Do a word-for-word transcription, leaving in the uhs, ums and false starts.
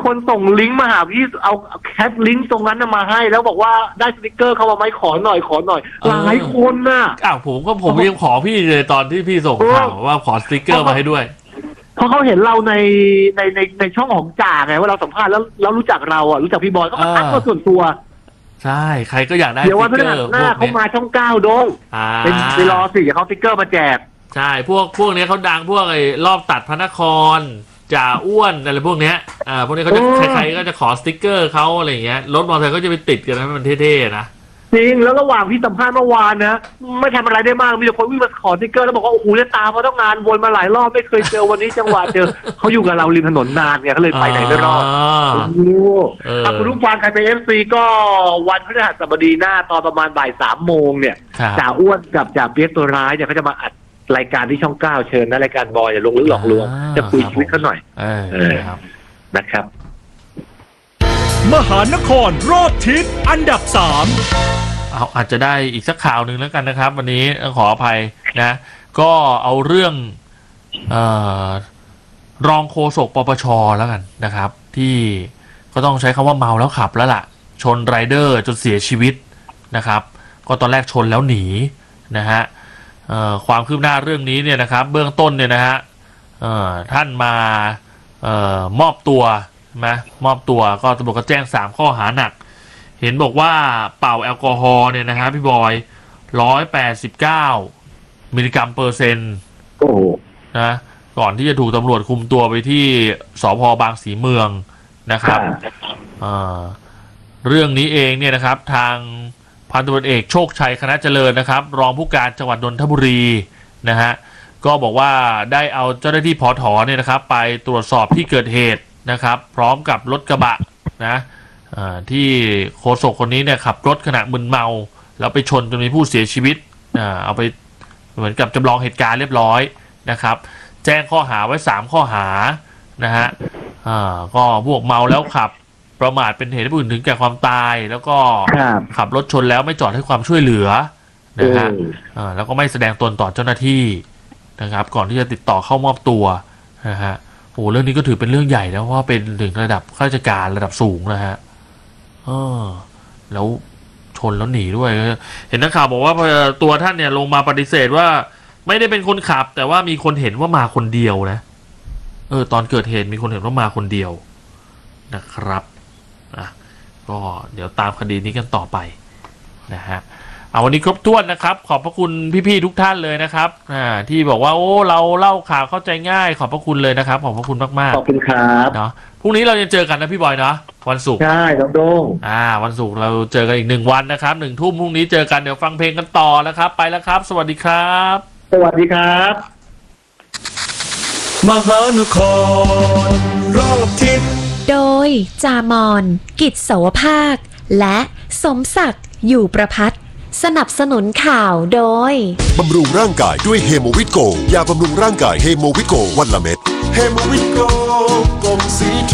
คนส่งลิงก์มาหาพี่เอาแคปลิงก์ตรงนั้นมาให้แล้วบอกว่าได้สติกเกอร์เขามาไหมขอหน่อยขอหน่อยหลายคนน่ะอ้าวผมก็ผมยังขอพี่เลยตอนที่พี่ส่งข่าวว่าขอสติกเกอร์มาให้ด้วยเพราะเขาเห็นเราในในในในช่องของจ่าไงว่าเราสัมภาษณ์แล้วแล้วรู้จักเราอ่ะรู้จักพี่บอยก็ทักมาส่วนตัวใช่ใครก็อยากได้เดี๋ยววันพฤหัสหน้าเขามาช่องเก้าโดงเป็นไปรอสิเขาสติกเกอร์มาแจกใช่พวกพวกนี้เขาดังพวกไอ้รอบตัดพระนครจ่าอ้วนอะไรพวกเนี้ยอ่าพวกนี้เขาจะใครๆก็จะขอสติกเกอร์เขาอะไรอย่างเงี้ยรถมอเตอร์ไซค์ก็จะไปติดกันให้มันเท่ๆนะจริงแล้วระหว่างที่สัมภาษณ์เมื่อวานนะไม่ทำอะไรได้มากมีแต่คนวิ่งมาขอสติกเกอร์แล้วบอกว่าโอ้โหเนี่ยตามมาต้องงานวนมาหลายรอบไม่เคยเจอวันนี้จังหวะเจอเขาอยู่กับเราริมถนนนานไงเขาเลยไปไหนไม่รอดโอ้โหถ้าคุณผู้ฟังใครเป็นเอฟซีก็วันพฤหัสบดีหน้าตอนประมาณบ่ายสามโมงเนี่ยจ่าอ้วนกับจ่าเปี๊ยกตัวร้ายเนี่ยเขาจะมาอัดรายการที่ช่องเก้าเชิญนะรายการบอยอย่าลงลึกหลอกลวงจะคุยชีวิตเขาหน่อยเออนะครับมหานครรอบทิศอันดับสามเอาอาจจะได้อีกสักข่าวหนึ่งแล้วกันนะครับวันนี้ขออภัยนะก็เอาเรื่องเอ่อรองโฆษกปปช.แล้วกันนะครับที่ก็ต้องใช้คำว่าเมาแล้วขับแล้วล่ะชนไรเดอร์จนเสียชีวิตนะครับก็ตอนแรกชนแล้วหนีนะฮะความคืบหน้าเรื่องนี้เนี่ยนะครับเบื้องต้นเนี่ยนะฮะท่านมามอบตัวนะมอบตัวก็ตำรวจก็แจ้งสามข้อหาหนักเห็นบอกว่าเป่าแอลกอฮอล์เนี่ยนะฮะพี่บอยร้อยแปดสิบเก้ามิลลิกรัมเปอร์เซ็นต์นะก่อนที่จะถูกตำรวจคุมตัวไปที่สภ.บางสีเมืองนะครับเรื่องนี้เองเนี่ยนะครับทางพันตำรวจเอกโชคชัยคณะเจริญนะครับรองผู้การจังหวัดนนทบุรีนะฮะก็บอกว่าได้เอาเจ้าหน้าที่ผถ.เนี่ยนะครับไปตรวจสอบที่เกิดเหตุนะครับพร้อมกับรถกระบะนะที่โฆษกคนนี้เนี่ยขับรถขณะมึนเมาแล้วไปชนจนมีผู้เสียชีวิตเอาไปเหมือนกับจำลองเหตุการณ์เรียบร้อยนะครับแจ้งข้อหาไว้สามข้อหานะฮะก็พวกเมาแล้วขับประมาทเป็นเหตุให้ผู้อื่นถึงแก่ความตายแล้วก็ขับรถชนแล้วไม่จอดให้ความช่วยเหลือนะฮะแล้วก็ไม่แสดงตนต่อเจ้าหน้าที่นะครับก่อนที่จะติดต่อเข้ามอบตัวนะฮะโอ้เรื่องนี้ก็ถือเป็นเรื่องใหญ่แล้วเพราะว่าเป็นถึงระดับข้าราชการระดับสูงนะฮะเออแล้วชนแล้วหนีด้วยเห็นนักข่าวบอกว่าตัวท่านเนี่ยลงมาปฏิเสธว่าไม่ได้เป็นคนขับแต่ว่ามีคนเห็นว่ามาคนเดียวนะเออตอนเกิดเหตุมีคนเห็นว่ามาคนเดียวนะครับอ่ะก็เดี๋ยวตามคดีนี้กันต่อไปนะฮะเอาวันนี้ครบถ้วนนะครับขอบพระคุณพี่ๆทุกท่านเลยนะครับอ่าที่บอกว่าโอ้เราเล่าข่าวเข้าใจง่ายขอบพระคุณเลยนะครับขอบพระคุณมากๆขอบคุณครับเนาะพรุ่งนี้เราจะเจอกันนะพี่บอยเนาะวันศุกร์ใช่ครับโด้งอ่าวันศุกร์เราเจอกันอีกหนึ่งวันนะครับหนึ่งทุ่มพรุ่งนี้เจอกันเดี๋ยวฟังเพลงกันต่อแล้วครับไปแล้วครับสวัสดีครับสวัสดีครับมหานครรอบทิศโดยจามอนกิจโสภาคและสมศักดิ์อยู่ประภัตสนับสนุนข่าวโดยบำรุงร่างกายด้วยเฮโมวิโกยาบำรุงร่างกายเฮโมวิโกวันละเม็ดเฮโมวิโกกลมสีท